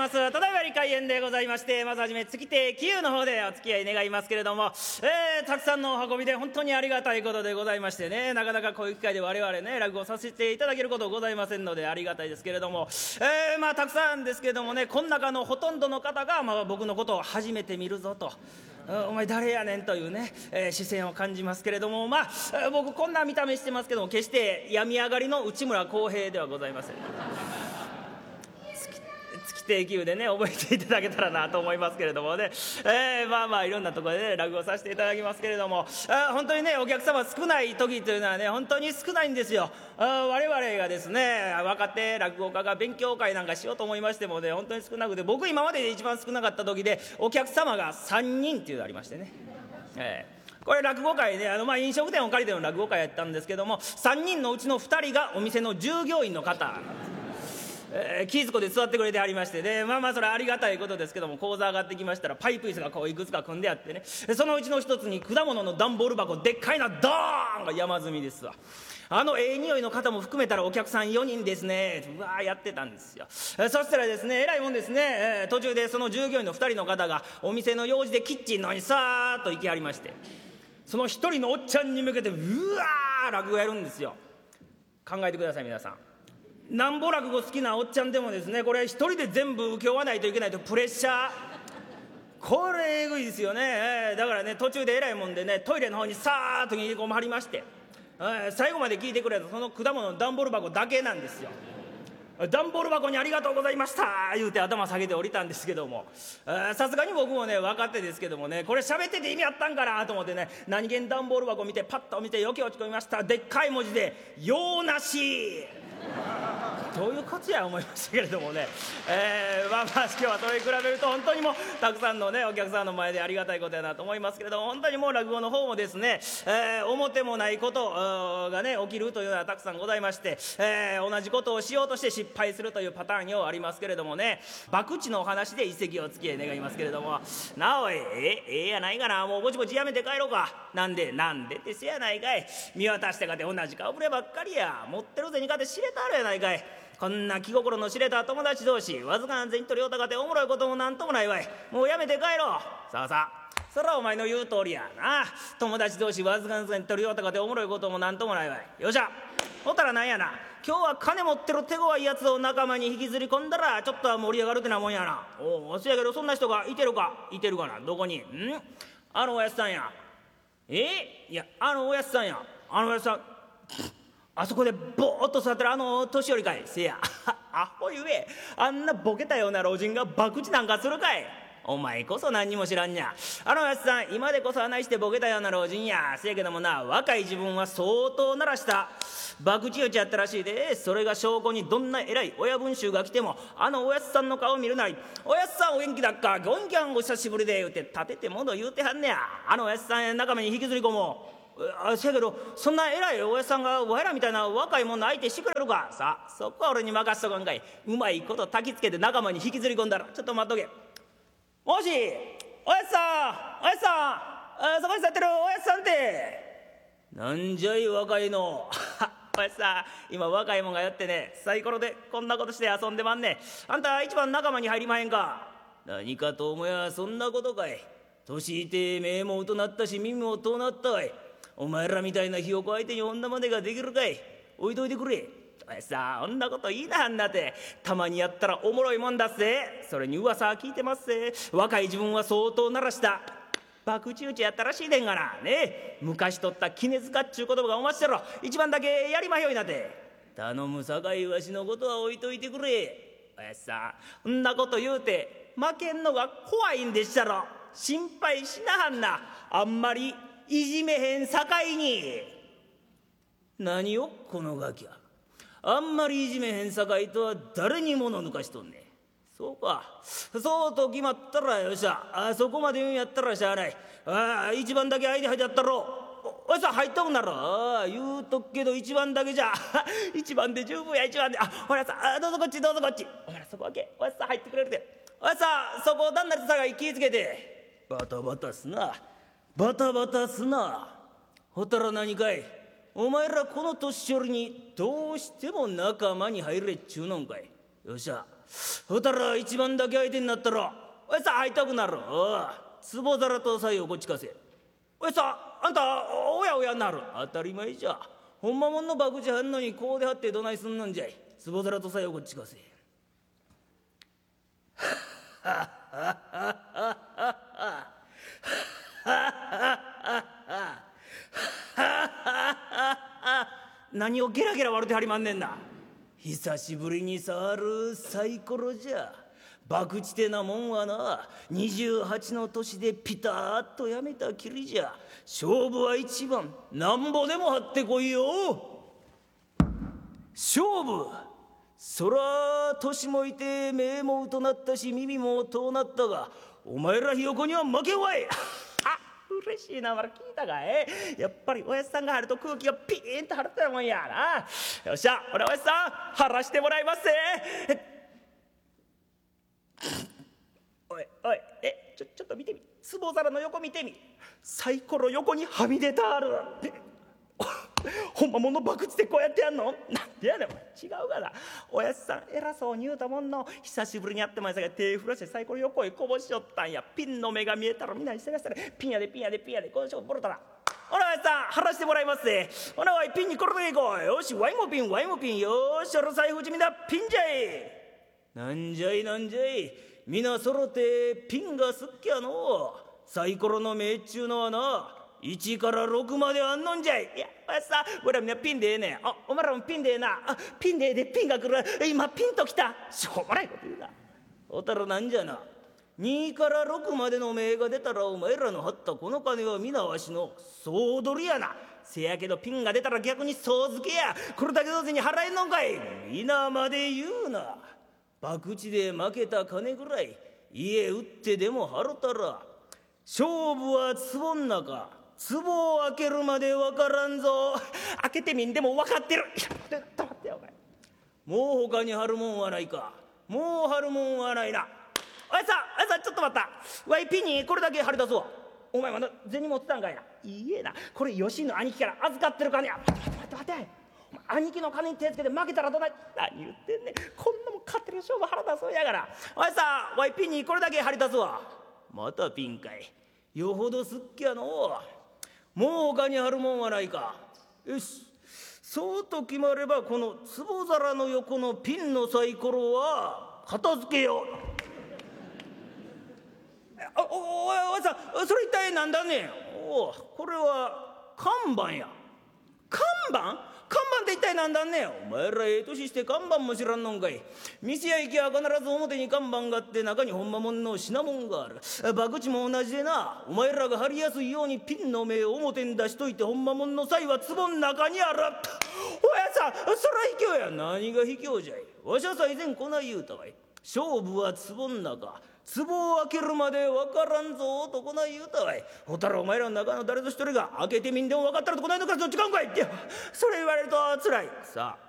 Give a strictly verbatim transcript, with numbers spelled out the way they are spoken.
ます。ただいまり開演でございまして、まずはじめ月亭喜友の方でお付き合い願いますけれども、えー、たくさんのお運びで本当にありがたいことでございましてね、なかなかこういう機会で我々ね落語させていただけることございませんのでありがたいですけれども、えー、まあたくさんですけれどもね、この中のほとんどの方が、まあ、僕のことを初めて見るぞと、お前誰やねんというね、えー、視線を感じますけれども、まあ僕こんな見た目してますけども、決して病み上がりの内村航平ではございません。月亭喜友でね覚えていただけたらなと思いますけれどもね、えー、まあまあいろんなところでね落語させていただきますけれども、あ本当にねお客様少ない時というのはね本当に少ないんですよ。あ我々がですね若手落語家が勉強会なんかしようと思いましてもね本当に少なくて、僕今までで一番少なかった時でお客様がさんにんっていうのがありましてね、えーこれ落語会ね、あのまあ飲食店を借りての落語会やったんですけども、さんにんのうちのふたりがお店の従業員の方、えー、気ぃつこで座ってくれてはりましてね、まあまあそれはありがたいことですけども、講座上がってきましたらパイプ椅子がこういくつか組んであってね、そのうちの一つに果物の段ボール箱でっかいなドーンが山積みですわ。あのええ匂いの方も含めたらお客さんよにんですね、うわーやってたんですよ。そしたらですねえらいもんですね、えー、途中でその従業員のふたりの方がお店の用事でキッチンの方にさーっと行きはりまして、その一人のおっちゃんに向けてうわー落語やるんですよ。考えてください皆さん。なんぼ落語好きなおっちゃんでもですね、これ一人で全部請け負わないといけないとプレッシャー、これえぐいですよね、えー、だからね途中でえらいもんでねトイレの方にさーっと逃げ込まはりまして、えー、最後まで聞いてくれたその果物の段ボール箱だけなんですよ。段ボール箱にありがとうございました言うて頭下げて降りたんですけども、さすがに僕もね分かってですけどもね、これ喋ってて意味あったんかなと思ってね、何気に段ボール箱見てパッと見て余計落ち込みました。でっかい文字で「用なし」どういうことや思いましたけれどもね、えー、まあまあ今日はそれに比べると本当にもうたくさんのねお客さんの前でありがたいことやなと思いますけれども、本当にもう落語の方もですね、えー、表もないことがね起きるというのはたくさんございまして、えー、同じことをしようとして失敗するというパターンようありますけれどもね、博打のお話で一席お付き合い願いますけれども、なおいえええやないかな、もうぼちぼちやめて帰ろうか。なんでなんでってせやないかい、見渡してかて同じ顔ぶればっかりや、持ってる銭かて知れたあるやないかい。こんな気心の知れた友達同士わずかな銭取りおたかておもろいこともなんともないわい。もうやめて帰ろう。さあさあそらお前の言う通りやな、友達同士わずかな銭取りおたかておもろいこともなんともないわい。よっしゃほったらなんやな、今日は金持ってる手強いやつを仲間に引きずり込んだらちょっとは盛り上がるってなもんやな。おおそやけどそんな人がいてるかいてるかな、どこにんあのおやつさんや。えいやあのおやつさんや、あのおやつさんあそこでぼーっと座ってるあの年寄りかい。せやアホゆえあんなボケたような老人が博打なんかするかい。お前こそ何にも知らんにゃ。あのやつさん今でこそあないしてボケたような老人や。せやけどもな若い自分は相当鳴らした博打打ちやったらしいで、それが証拠にどんな偉い親分衆が来てもあのおやつさんの顔を見るなり、おやつさんお元気だっか、ゴンギャンお久しぶりで言うて立ててもの言うてはんねや。あのおやつさん仲間に引きずり込もう。あせやけどそんな偉いおやさんがわいらみたいな若い者の相手してくれるか。さあそこは俺に任しとかんかい。うまいこと焚きつけて仲間に引きずり込んだら。ちょっと待っとけ。もしおやつさんおやつさん、あそこに座ってるおやつさんってなんじゃい若いのおやつさん今若いもんがやってねサイコロでこんなことして遊んでまんね。あんた一番仲間に入りまへんか。何かと思やそんなことかい。年いて目もとなったし耳もとなったわい。お前らみたいなひよこ相手に女までができるかい。置いといてくれ。お前さあんなこと言いなはんなて、たまにやったらおもろいもんだっせ。それに噂聞いてますせ。若い自分は相当鳴らした博打打ちやったらしいでんがな。ねえ昔とった杵塚っちゅう言葉がおまっしゃろ。一番だけやりまひょいなて。頼むさかいわしのことは置いといてくれ。おやっさんんなこと言うて負けんのが怖いんでっしゃろ。心配しなはんな。あんまりいじめへんさかいに。何をこのガキは。あんまりいじめへんさかいとは誰にもの抜かしとんねん。そうかそうと決まったらよっしゃ。あそこまで言うんやったらしゃあない。あ一番だけ間入ってやったろ。おやっさん入っとくなら。あ言うとくけど一番だけじゃ一番で十分や一番で。あほらさあどうぞこっちどうぞこっち。ほらそこ開けおやっさん入ってくれるで。おやっさんそこ旦那とさがい気ぃつけて。バタバタすなバタバタすな。ほったら何かい。お前らこの年寄りにどうしても仲間に入れっちゅうのんかい。 よっしゃ。ほたら一番だけ相手になったらおやさ会いたくなる。壺皿とさいをこっちかせ。おやさあんたおやおやなる。当たり前じゃ。ほんまもんの博打はんのにこうではってどないすんのんじゃい。壺皿とさいをこっちかせ。何をゲラゲラ笑うてはりまんねんな。久しぶりに触るサイコロじゃ。博打てなもんはなにじゅうはちの年でピタッとやめたきりじゃ。勝負は一番なんぼでも張ってこいよ。勝負そら年もいて目も疎なったし耳も遠なったがお前らひよこには負けんわい。嬉しいな。まだ聞いたかい。やっぱりおやっさんが入ると空気がピーンと晴れたもんやな。よっしゃ俺おやっさん晴らしてもらいますぜ。おいおいえちょちょっと見てみ。壺皿の横見てみ。サイコロ横にはみ出たある。ほんまもの博打でこうやってやんの。なんでやねんお前。違うがな。おやっさん偉そうに言うたもんの久しぶりに会ってまいさが手振らしてサイコロ横へこぼしよったんや。ピンの目が見えたらみんなにしてらしたらピンやでピンやでピンやでこの人ボロたら。ほらおやっさん晴らしてもらいますぜ。ほなわいピンにこれでいこう。よしワイもピンワイもピン。よーし俺財布じみだピンじゃい。なんじゃいなんじゃい。皆揃ってピンがすっきゃの。サイコロの目っちゅうのはないちからろくまであんのんじゃい。いやおやっさん俺らみんなピンでええねん。あお前らもピンでええな。あピンでええでピンが来る。今ピンと来た。しょうもないこと言うな。おたらなんじゃなにからろくまでの目が出たらお前らの張ったこの金は皆わしの総取りやな。せやけどピンが出たら逆に総付けや。これだけどうせに払えんのんかい。皆まで言うな。博打で負けた金ぐらい家売ってでも払ったら勝負は壺ん中。壺を開けるまで分からんぞ。開けてみんでも分かってる。いや待ってよお前。もう他に貼るもんはないか。もう貼るもんはないな。おやさんおやさんちょっと待った。わいピンにこれだけ貼り出すわ。お前まだ銭持ってたんかいな。いいえなこれ吉野兄貴から預かってる金や。待って待って待って待って。兄貴の金に手つけて負けたらどない。何言ってんねん。こんなもん勝手に勝負腹出そうやから。おやさんわいピンにこれだけ貼り出すわ。またピンかい。よほどすっきやの。もう他に貼るもんはないか。よしそうと決まればこの壺皿の横のピンのサイコロは片付けよう。あおおおやさんそれ一体何だねん。おこれは看板や。看板看板って一体何だんねん。お前らええ年して看板も知らんのんかい。店や行きは必ず表に看板があって中にほんまもんの品物がある。博打も同じでなお前らが張りやすいようにピンの目を表に出しといてほんまもんの際は壺の中にある。おやさんそら卑怯や。何が卑怯じゃい。わしは最前こない言うたわい。勝負は壺の中。壺を開けるまで分からんぞとこない言うたわい。ほたらお前らの中の誰ぞ一人が開けてみんでも分かったらとこないのかどっちかんかいってそれ言われるとつらい。さあ